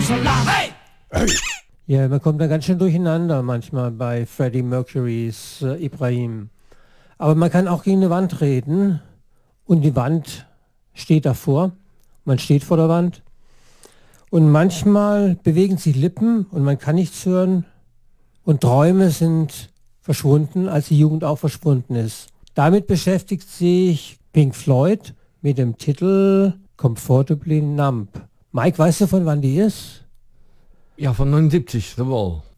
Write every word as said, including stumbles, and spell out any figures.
Ja, man kommt da ganz schön durcheinander manchmal bei Freddie Mercurys äh, Ibrahim. Aber man kann auch gegen eine Wand reden und die Wand steht davor. Man steht vor der Wand und manchmal bewegen sich Lippen und man kann nichts hören und Träume sind verschwunden, als die Jugend auch verschwunden ist. Damit beschäftigt sich Pink Floyd mit dem Titel Comfortably Numb. Mike, weißt du, von wann die ist? Ja, von neunundsiebzig, The Wall.